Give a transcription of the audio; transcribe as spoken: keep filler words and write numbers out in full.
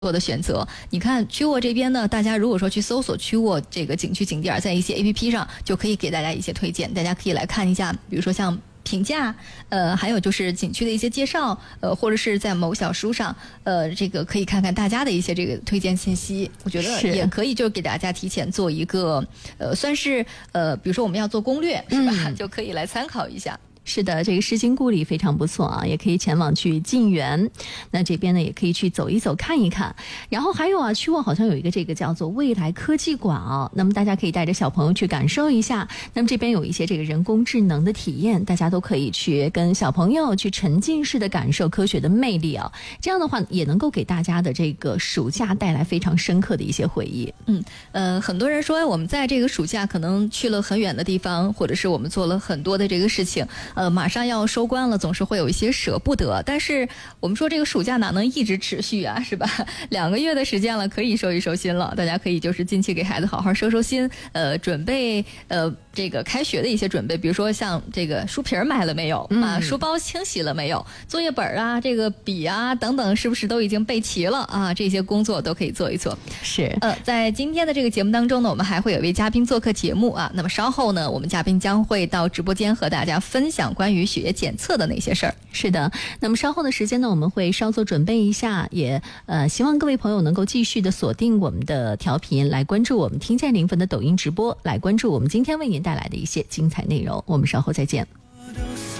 做的选择。你看曲沃这边呢，大家如果说去搜索曲沃这个景区景点，在一些 A P P 上就可以给大家一些推荐，大家可以来看一下，比如说像评价，呃，还有就是景区的一些介绍，呃，或者是在某小书上，呃，这个可以看看大家的一些这个推荐信息。我觉得也可以就给大家提前做一个，呃，算是呃，比如说我们要做攻略是吧，嗯、就可以来参考一下。 是的，这个诗经故里非常不错啊，也可以前往去晋园。那这边呢，也可以去走一走、看一看。然后还有啊，曲沃好像有一个这个叫做未来科技馆啊，那么大家可以带着小朋友去感受一下。那么这边有一些这个人工智能的体验，大家都可以去跟小朋友去沉浸式的感受科学的魅力啊。这样的话，也能够给大家的这个暑假带来非常深刻的一些回忆。 嗯，呃，很多人说我们在这个暑假可能去了很远的地方，或者是我们做了很多的这个事情。呃，马上要收官了，总是会有一些舍不得。但是我们说这个暑假哪能一直持续啊，是吧？两个月的时间了，可以收一收心了。大家可以就是近期给孩子好好收收心，呃，准备呃这个开学的一些准备，比如说像这个书皮儿买了没有、嗯、啊？书包清洗了没有？作业本啊，这个笔啊等等，是不是都已经备齐了啊？这些工作都可以做一做。 是。 呃，在今天的这个节目当中呢，我们还会有一位嘉宾做客节目啊。那么稍后呢，我们嘉宾将会到直播间和大家分享关于血液检测的那些事儿。 是的，那么稍后的时间呢，我们会稍作准备一下，也呃希望各位朋友能够继续的锁定我们的调频，来关注我们听见灵魂的抖音直播，来关注我们今天为您带来的一些精彩内容。我们稍后再见。